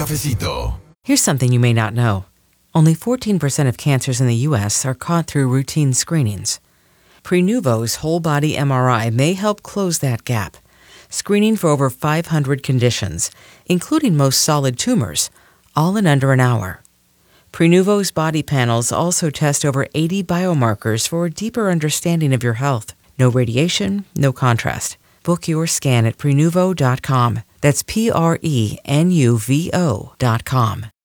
cafecito. Here's something you may not know. Only 14% of cancers in the U.S. are caught through routine screenings. Prenuvo's whole-body MRI may help close that gap, screening for over 500 conditions, including most solid tumors, all in under an hour. Prenuvo's body panels also test over 80 biomarkers for a deeper understanding of your health. No radiation, no contrast. Book your scan at Prenuvo.com. That's Prenuvo.com.